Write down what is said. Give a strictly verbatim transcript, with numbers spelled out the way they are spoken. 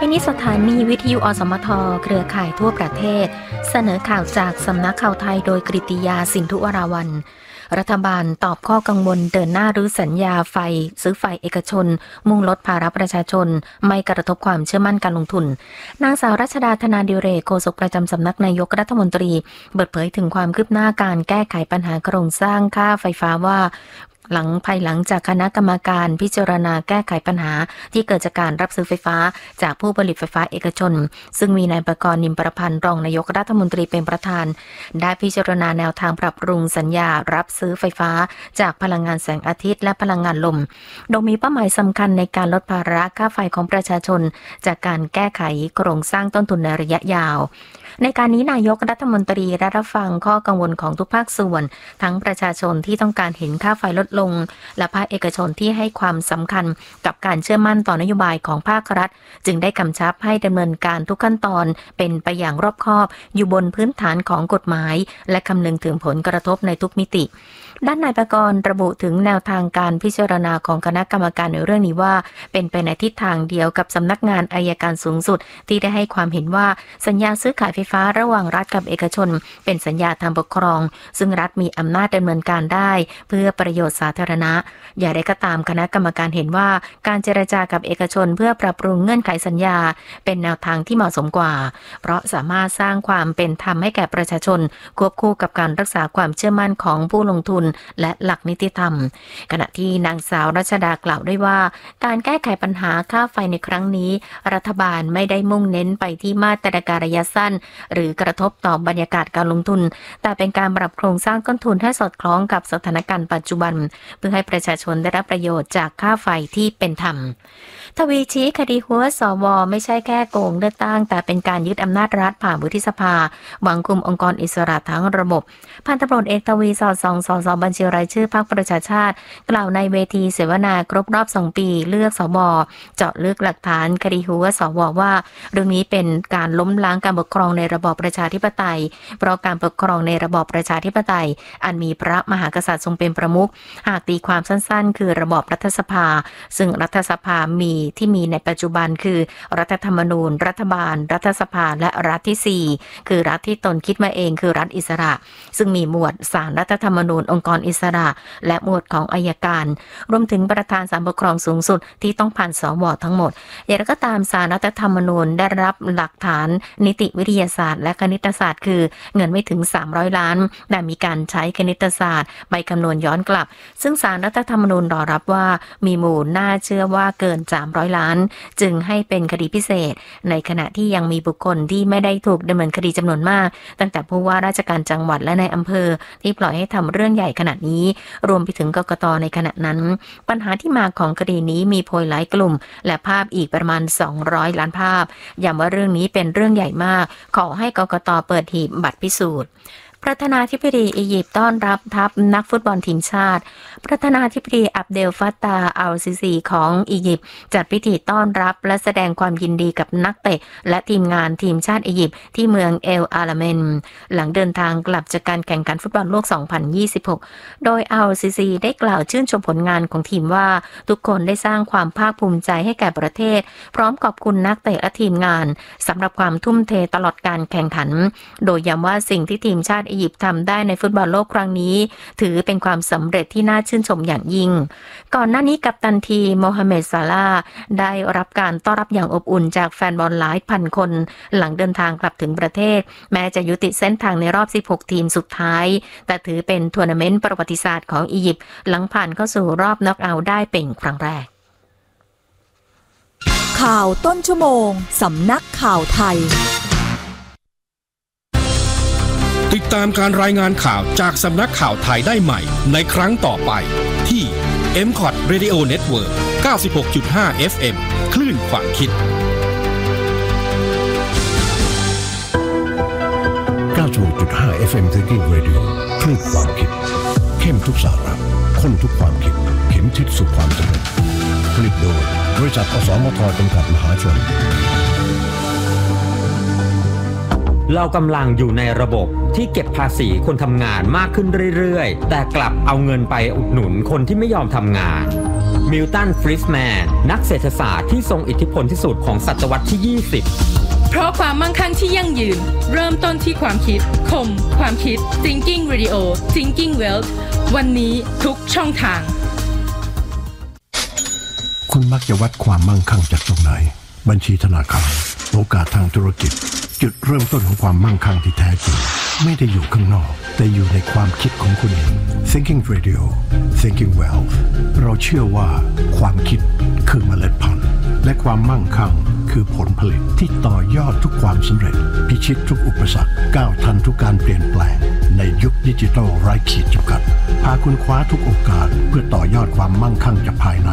นี้สถานีวิทยุอสมทเครือข่ายทั่วประเทศเสนอข่าวจากสำนักข่าวไทยโดยกฤติยาสินธุวราวัลย์รัฐบาลตอบข้อกังวลเดินหน้ารื้อสัญญาไฟซื้อไฟเอกชนมุ่งลดภาระประชาชนไม่กระทบความเชื่อมั่นการลงทุนนางสาวรัชดาธนาดิเรกโฆษกประจำสำนักนายกรัฐมนตรีเปิดเผยถึงความคืบหน้าการแก้ไขปัญหาโครงสร้างค่าไฟฟ้าว่าหลังภายหลังจากคณะกรรมการพิจารณาแก้ไขปัญหาที่เกิดจากการรับซื้อไฟฟ้าจากผู้ผลิตไฟฟ้าเอกชนซึ่งมีนายประกรณ์นิมประพันธ์รองนายกรัฐมนตรีเป็นประธานได้พิจารณาแนวทางปรับปรุงสัญญารับซื้อไฟฟ้าจากพลังงานแสงอาทิตย์และพลังงานลมโดยมีเป้าหมายสำคัญในการลดภาระค่าไฟของประชาชนจากการแก้ไขโครงสร้างต้นทุนในระยะยาวในการนี้นายกรัฐมนตรีได้รับฟังข้อกังวลของทุกภาคส่วนทั้งประชาชนที่ต้องการเห็นค่าไฟลดลงและภาคเอกชนที่ให้ความสำคัญกับการเชื่อมั่นต่อนโยบายของภาครัฐจึงได้กำชับให้ดำเนินการทุกขั้นตอนเป็นไปอย่างรอบคอบอยู่บนพื้นฐานของกฎหมายและคำนึงถึงผลกระทบในทุกมิติด้านนายประกรณ์ระบุถึงแนวทางการพิจารณาของคณะกรรมการในเรื่องนี้ว่าเป็นไปในทิศทางเดียวกับสำนักงานอัยการสูงสุดที่ได้ให้ความเห็นว่าสัญญาซื้อขายไฟฟ้าระหว่างรัฐกับเอกชนเป็นสัญญาทางปกครองซึ่งรัฐมีอำนาจดำเนินการได้เพื่อประโยชน์สาธารณะอย่างไรก็ตามคณะกรรมการเห็นว่าการเจรจากับเอกชนเพื่อปรับปรุงเงื่อนไขสัญญาเป็นแนวทางที่เหมาะสมกว่าเพราะสามารถสร้างความเป็นธรรมให้แก่ประชาชนควบคู่กับการรักษาความเชื่อมั่นของผู้ลงทุนและหลักนิติธรรมขณะที่นางสาวรัชดากล่าวด้วยว่าการแก้ไขปัญหาค่าไฟในครั้งนี้รัฐบาลไม่ได้มุ่งเน้นไปที่มาตรการระยะสั้นหรือกระทบต่อบรรยากาศการลงทุนแต่เป็นการปรับโครงสร้างต้นทุนให้สอดคล้องกับสถานการณ์ปัจจุบันเพื่อให้ประชาชนได้รับประโยชน์จากค่าไฟที่เป็นธรรมทวีชี้คดีหัวสวไม่ใช่แค่โกงเลือกตั้งแต่เป็นการยึดอำนาจรัฐผ่านวุฒิสภาหวังคุมองค์กรอิสระทั้งระบบพันตำรวจเอกทวีสอดส่องสสบัญชีรายชื่อพรรคประชาชาติกล่าวในเวทีเสวนาครบรอบสองปีเลือกสวเจาะลึกหลักฐานคดีหัวสวว่าเรื่องนี้เป็นการล้มล้างการปกครองในระบอบประชาธิปไตยเพราะการปกครองในระบอบประชาธิปไตยอันมีพระมหากษัตริย์ทรงเป็นประมุขหากตีความสั้นๆคือระบอบรัฐสภาซึ่งรัฐสภามีที่มีในปัจจุบันคือรัฐธรรมนูญรัฐบาลรัฐสภาและรัฐที่สี่คือรัฐที่ตนคิดมาเองคือรัฐอิสระซึ่งมีหมวดศาลรัฐธรรมนูญองค์กรอิสระและหมวดของอัยการรวมถึงประธานศาลปกครองสูงสุดที่ต้องผ่านสวทั้งหมดอย่างไรก็ตามศาลรัฐธรรมนูญได้รับหลักฐานนิติวิทยาศาสตร์และคณิตศาสตร์คือเงินไม่ถึงสามร้อยล้านแต่มีการใช้คณิตศาสตร์ไปคำนวณย้อนกลับซึ่งศาลรัฐธรรมนูญรอรับว่ามีมูลน่าเชื่อว่าเกินสามร้อยล้านจึงให้เป็นคดีพิเศษในขณะที่ยังมีบุคคลที่ไม่ได้ถูกดำเนินคดีจำนวนมากตั้งแต่ผู้ว่าราชการจังหวัดและในอำเภอที่ปล่อยให้ทำเรื่องใหญ่ขนาดนี้รวมไปถึงกกต.ในขณะนั้นปัญหาที่มาของคดีนี้มีโพยหลายกลุ่มและภาพอีกประมาณสองร้อยล้านภาพย้ำว่าเรื่องนี้เป็นเรื่องใหญ่มากขอให้กกต.เปิดหีบบัตรพิสูจน์ประธานาธิบดีอียิปต์ต้อนรับทัพนักฟุตบอลทีมชาติประธานาธิบดีอับเดลฟัตตาอัลซิซีของอียิปต์จัดพิธีต้อนรับและแสดงความยินดีกับนักเตะและทีมงานทีมชาติอียิปต์ที่เมืองเอลอาลาเมนหลังเดินทางกลับจากการแข่งขันฟุตบอลโลกสองพันยี่สิบหกโดยอัลซิซีได้กล่าวชื่นชมผลงานของทีมว่าทุกคนได้สร้างความภาคภูมิใจให้แก่ประเทศพร้อมขอบคุณนักเตะและทีมงานสำหรับความทุ่มเทตลอดการแข่งขันโดยย้ำว่าสิ่งที่ทีมชาติอียิปต์ทำได้ในฟุตบอลโลกครั้งนี้ถือเป็นความสำเร็จที่น่าชื่นชมอย่างยิ่งก่อนหน้านี้กัปตันทีมโมฮัมเหม็ดซาลาห์ได้รับการต้อนรับอย่างอบอุ่นจากแฟนบอลหลายพันคนหลังเดินทางกลับถึงประเทศแม้จะยุติเส้นทางในรอบสิบหกทีมสุดท้ายแต่ถือเป็นทัวร์นาเมนต์ประวัติศาสตร์ของอียิปต์หลังผ่านเข้าสู่รอบน็อกเอาท์ได้เป็นครั้งแรกข่าวต้นชั่วโมงสำนักข่าวไทยติดตามการรายงานข่าวจากสำนักข่าวไทยได้ใหม่ในครั้งต่อไปที่ เอ็ม คอท Radio Network เก้าสิบหกจุดห้า เอฟ เอ็ม คลื่นความคิดเก้าสิบหกจุดห้า เอฟ เอ็ม Thinking Radio คลื่นความคิดเข้มทุกสาระข้นทุกความคิดเข็มทิศสู่ความสำเร็จผลิตโดยบริษัทอสมทจำกัดมหาชนเรากำลังอยู่ในระบบที่เก็บภาษีคนทำงานมากขึ้นเรื่อยๆแต่กลับเอาเงินไปอุดหนุนคนที่ไม่ยอมทำงานมิลตัน ฟริสแมน นักเศรษฐศาสตร์ที่ทรงอิทธิพลที่สุดของศตวรรษที่ ยี่สิบเพราะความมั่งคั่งที่ยั่งยืนเริ่มต้นที่ความคิดคมความคิด Thinking Radio Thinking Wealth วันนี้ทุกช่องทางคุณมักจะวัดความมั่งคั่งจากตรงไหนบัญชีธนาคารโอกาสทางธุรกิจจุดเริ่มต้นของความมั่งคั่งที่แท้จริงไม่ได้อยู่ข้างนอกแต่อยู่ในความคิดของคุณเอง Thinking Radio Thinking Wealth เราเชื่อว่าความคิดคือเมล็ดพันธุ์และความมั่งคั่งคือผลผลิตที่ต่อยอดทุกความสำเร็จพิชิตทุกอุปสรรคก้าวทันทุกการเปลี่ยนแปลงในยุคดิจิทัลไร้ขีดจำกัดพาคุณคว้าทุกโอกาสเพื่อต่อยอดความมั่งคั่งจากภายใน